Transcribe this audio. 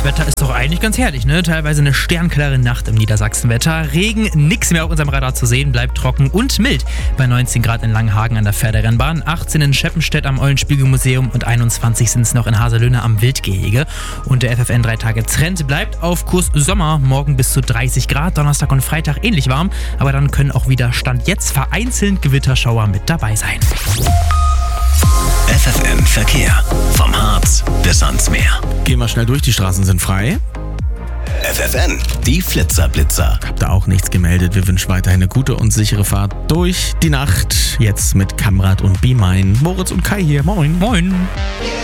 das Wetter ist doch eigentlich ganz herrlich, ne? Teilweise eine sternklare Nacht im Niedersachsenwetter. Regen, nix mehr auf unserem Radar zu sehen, bleibt trocken und mild. Bei 19 Grad in Langenhagen an der Pferderennbahn, 18 in Scheppenstedt am Eulenspiegelmuseum und 21 sind es noch in Haselöhne am Wildgehege. Und der FFN 3-Tage-Trend bleibt auf Kurs Sommer. Morgen bis zu 30 Grad, Donnerstag und Freitag ähnlich warm. Aber dann können auch wieder Stand jetzt vereinzelt Gewitterschauer mit dabei sein. FFN Verkehr. Vom Harz bis ans Meer. Gehen wir schnell durch, die Straßen sind frei. FFN, die Flitzer-Blitzer. Habt ihr auch nichts gemeldet. Wir wünschen weiterhin eine gute und sichere Fahrt durch die Nacht. Jetzt mit Kamrat und Be Mine. Moritz und Kai hier. Moin. Moin.